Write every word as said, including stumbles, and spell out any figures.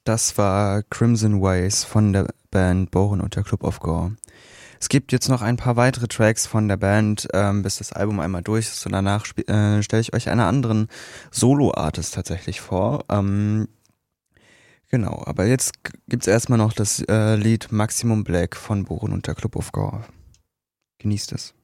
Das war Crimson Ways von der Band Bohren und der Club of Gore. Es gibt jetzt noch ein paar weitere Tracks von der Band, ähm, bis das Album einmal durch ist und danach sp- äh, stelle ich euch einen anderen Solo-Artist tatsächlich vor. Ähm, genau, aber jetzt g- gibt's erstmal noch das äh, Lied Maximum Black von Bohren und der Club of Gore. Genießt es.